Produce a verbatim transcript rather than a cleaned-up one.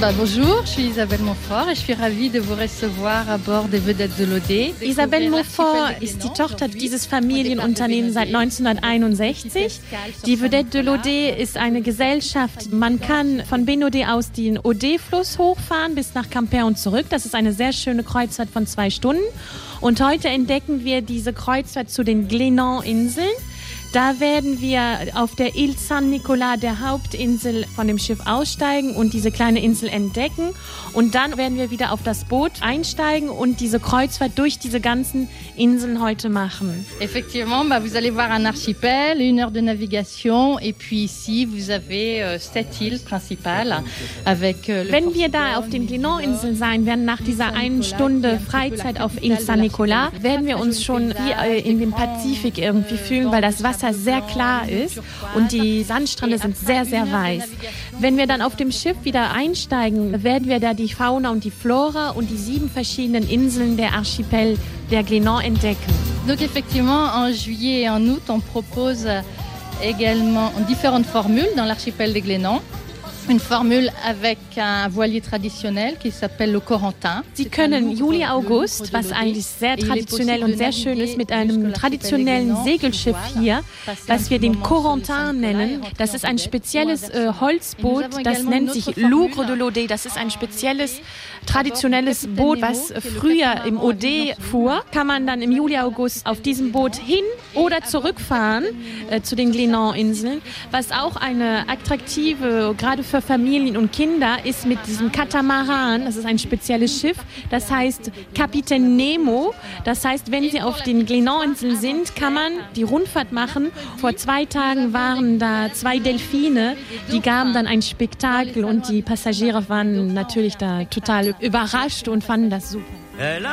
Bah, bonjour, je suis Isabelle Montfort et je suis ravie de vous recevoir à bord des Vedettes de l'Audet. Isabelle Montfort ist die Tochter dieses Familienunternehmens seit neunzehnhunderteinundsechzig. Die Vedette de l'Audet ist eine Gesellschaft. Man kann von Bénodet aus den Audet-Fluss hochfahren bis nach Quimper und zurück. Das ist eine sehr schöne Kreuzfahrt von zwei Stunden. Und heute entdecken wir diese Kreuzfahrt zu den Glénan-Inseln. Da werden wir auf der Ile Saint-Nicolas, der Hauptinsel, von dem Schiff aussteigen und diese kleine Insel entdecken. Und dann werden wir wieder auf das Boot einsteigen und diese Kreuzfahrt durch diese ganzen Inseln heute machen. Effectivement, bah, vous allez voir un archipel, une heure de navigation et puis ici vous avez euh, sept îles principales avec euh, le Wenn wir da auf den Glénan-Inseln sein werden, nach dieser einen Stunde Freizeit auf Ile Saint-Nicolas, werden wir uns schon wie äh, in dem Pazifik irgendwie fühlen, weil das Wasser sehr klar ist und die Sandstrände sind sehr, sehr weiß. Wenn wir dann auf dem Schiff wieder einsteigen, werden wir da die Fauna und die Flora und die sieben verschiedenen Inseln der Archipel der Glénan entdecken. Donc effectivement, en juillet et en août, on propose également différentes formules dans l'archipel des Glénan. Une formule avec un voilier traditionnel qui s'appelle le Corentin. Sie können Juli, August, was eigentlich sehr traditionell und sehr schön ist, mit einem traditionellen Segelschiff hier, was wir den Corentin nennen. Das ist ein spezielles äh, Holzboot, das nennt sich Lougre de l'Audet. Das ist ein spezielles, traditionelles Boot, was früher im Audet fuhr. Kann man dann im Juli, August auf diesem Boot hin oder zurückfahren äh, zu den Glénan-Inseln, was auch eine attraktive, gerade für Familien und Kinder ist mit diesem Katamaran, das ist ein spezielles Schiff, das heißt Kapitän Nemo. Das heißt, wenn Sie auf den Glénan-Inseln sind, kann man die Rundfahrt machen. Vor zwei Tagen waren da zwei Delfine, die gaben dann ein Spektakel und die Passagiere waren natürlich da total überrascht und fanden das super.